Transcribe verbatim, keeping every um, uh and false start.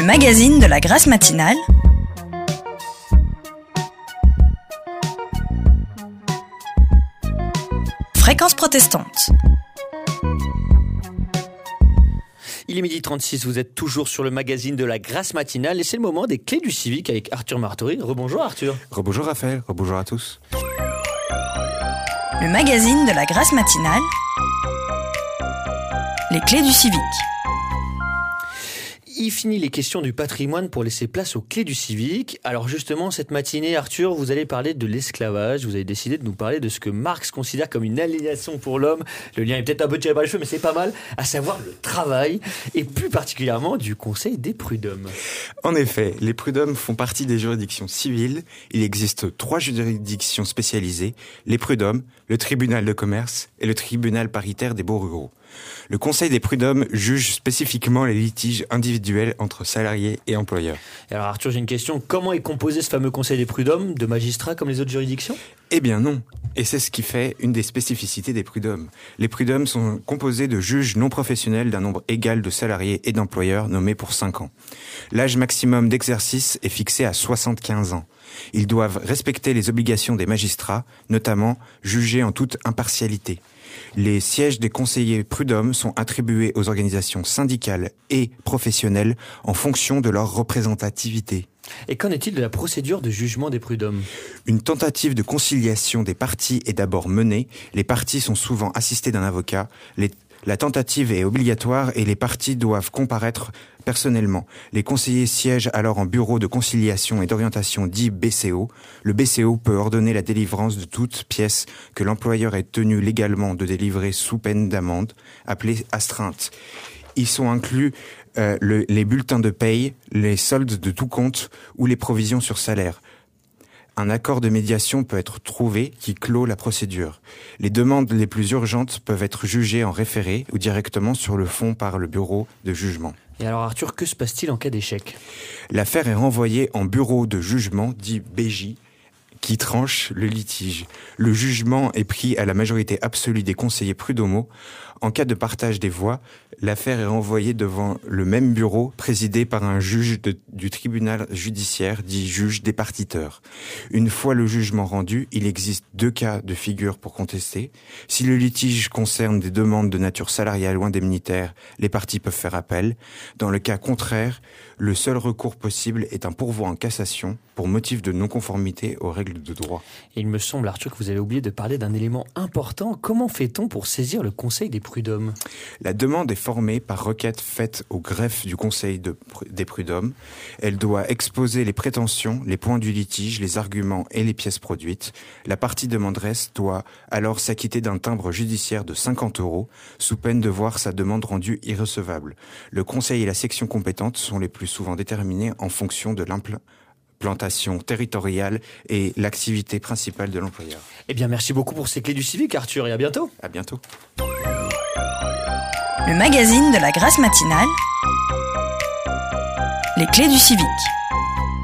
magazine de la Grâce matinale, Fréquence protestante. Il est midi trente-six, vous êtes toujours sur le magazine de la Grâce matinale et c'est le moment des clés du civique avec Arthur Martori. Rebonjour Arthur. Rebonjour Raphaël, rebonjour à tous. Le magazine de la Grâce matinale, les clés du civique. Il finit les questions du patrimoine pour laisser place aux clés du civique. Alors justement, cette matinée, Arthur, vous allez parler de l'esclavage. Vous avez décidé de nous parler de ce que Marx considère comme une aliénation pour l'homme. Le lien est peut-être un peu tiré par les cheveux, mais c'est pas mal. À savoir le travail, et plus particulièrement du Conseil des prud'hommes. En effet, les prud'hommes font partie des juridictions civiles. Il existe trois juridictions spécialisées, les prud'hommes, le tribunal de commerce et le tribunal paritaire des baux ruraux. Le Conseil des prud'hommes juge spécifiquement les litiges individuels entre salariés et employeurs. Et alors Arthur, j'ai une question. Comment est composé ce fameux Conseil des prud'hommes? De magistrats comme les autres juridictions? Eh bien non. Et c'est ce qui fait une des spécificités des prud'hommes. Les prud'hommes sont composés de juges non professionnels d'un nombre égal de salariés et d'employeurs nommés pour cinq ans. L'âge maximum d'exercice est fixé à soixante-quinze ans. Ils doivent respecter les obligations des magistrats, notamment juger en toute impartialité. Les sièges des conseillers prud'hommes sont attribués aux organisations syndicales et professionnelles en fonction de leur représentativité. Et qu'en est-il de la procédure de jugement des prud'hommes? Une tentative de conciliation des parties est d'abord menée. Les parties sont souvent assistées d'un avocat. Les La tentative est obligatoire et les parties doivent comparaître personnellement. Les conseillers siègent alors en bureau de conciliation et d'orientation dit B C O. Le B C O peut ordonner la délivrance de toute pièce que l'employeur est tenu légalement de délivrer sous peine d'amende, appelée astreinte. Ils sont inclus euh, le, les bulletins de paye, les soldes de tout compte ou les provisions sur salaire. Un accord de médiation peut être trouvé qui clôt la procédure. Les demandes les plus urgentes peuvent être jugées en référé ou directement sur le fond par le bureau de jugement. Et alors Arthur, que se passe-t-il en cas d'échec? L'affaire est renvoyée en bureau de jugement, dit B J, qui tranche le litige. Le jugement est pris à la majorité absolue des conseillers prud'homaux. En cas de partage des voix, l'affaire est renvoyée devant le même bureau présidé par un juge de, du tribunal judiciaire, dit juge départiteur. Une fois le jugement rendu, il existe deux cas de figure pour contester. Si le litige concerne des demandes de nature salariale ou indemnitaire, les parties peuvent faire appel. Dans le cas contraire, le seul recours possible est un pourvoi en cassation pour motif de non-conformité aux règles de droit. Et il me semble, Arthur, que vous avez oublié de parler d'un élément important. Comment fait-on pour saisir le Conseil des prud'hommes? La demande est formée par requête faite au greffe du Conseil de, des prud'hommes. Elle doit exposer les prétentions, les points du litige, les arguments et les pièces produites. La partie demanderesse doit alors s'acquitter d'un timbre judiciaire de cinquante euros, sous peine de voir sa demande rendue irrecevable. Le Conseil et la section compétente sont les plus souvent déterminés en fonction de l'implantation territoriale et l'activité principale de l'employeur. Eh bien, merci beaucoup pour ces clés du civique, Arthur, et à bientôt. À bientôt. Le magazine de la Grâce matinale, les clés du civique.